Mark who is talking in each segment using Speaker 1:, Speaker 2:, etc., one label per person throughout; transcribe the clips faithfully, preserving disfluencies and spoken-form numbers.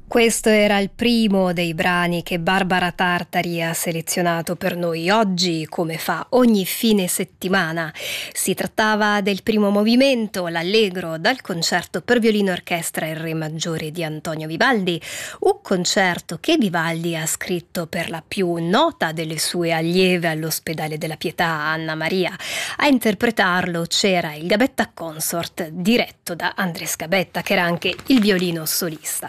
Speaker 1: Questo era il primo dei brani che Barbara Tartari ha selezionato per noi oggi, come fa ogni fine settimana. Si trattava del primo movimento, l'Allegro, dal concerto per violino orchestra e re maggiore di Antonio Vivaldi, un concerto che Vivaldi ha scritto per la più nota delle sue allieve all'Ospedale della Pietà, Anna Maria. A interpretarlo c'era il Gabetta Consort, diretto da Andres Gabetta, che era anche il violino solista.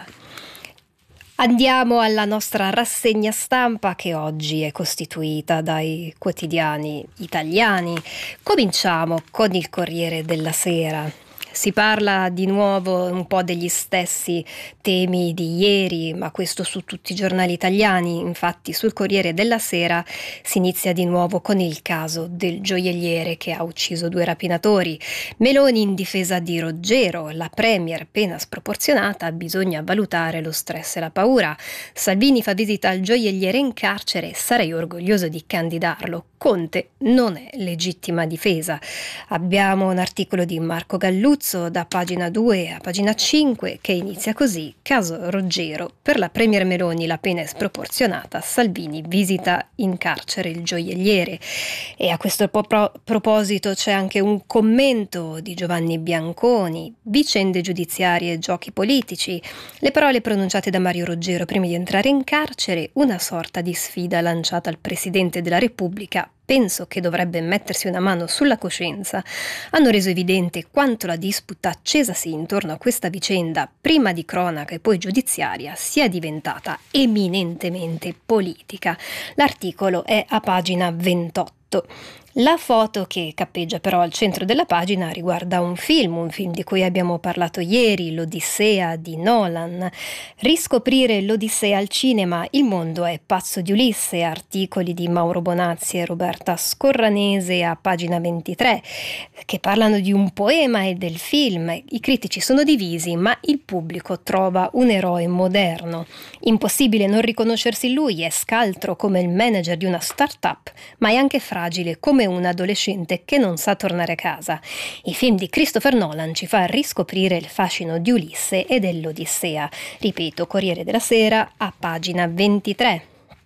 Speaker 1: Andiamo alla nostra rassegna stampa, che oggi è costituita dai quotidiani italiani. Cominciamo con il Corriere della Sera. Si parla di nuovo un po' degli stessi temi di ieri, ma questo su tutti i giornali italiani. Infatti sul Corriere della Sera si inizia di nuovo con il caso del gioielliere che ha ucciso due rapinatori. Meloni in difesa di Roggero, la premier pena sproporzionata, bisogna valutare lo stress e la paura. Salvini fa visita al gioielliere in carcere, sarei orgoglioso di candidarlo. Conte non è legittima difesa. Abbiamo un articolo di Marco Galluzzo da pagina due a pagina cinque che inizia così: caso Roggero, per la premier Meloni la pena è sproporzionata, Salvini visita in carcere il gioielliere. E a questo pro- proposito c'è anche un commento di Giovanni Bianconi: vicende giudiziarie e giochi politici, le parole pronunciate da Mario Roggero prima di entrare in carcere, una sorta di sfida lanciata al Presidente della Repubblica. Penso che dovrebbe mettersi una mano sulla coscienza. Hanno reso evidente quanto la disputa accesasi intorno a questa vicenda, prima di cronaca e poi giudiziaria, sia diventata eminentemente politica. L'articolo è a pagina ventotto. La foto che cappeggia però al centro della pagina riguarda un film, un film di cui abbiamo parlato ieri, l'Odissea di Nolan. Riscoprire l'Odissea al cinema, il mondo è pazzo di Ulisse, articoli di Mauro Bonazzi e Roberta Scorranese a pagina ventitré, che parlano di un poema e del film. I critici sono divisi, ma il pubblico trova un eroe moderno. Impossibile non riconoscersi in lui, è scaltro come il manager di una start-up, ma è anche fragile come un adolescente che non sa tornare a casa. Il film di Christopher Nolan ci fa riscoprire il fascino di Ulisse e dell'Odissea. Ripeto, Corriere della Sera a pagina ventitré.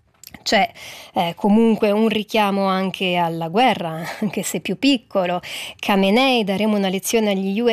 Speaker 1: C'è eh, comunque un richiamo anche alla guerra, anche se più piccolo. Khamenei, daremo una lezione agli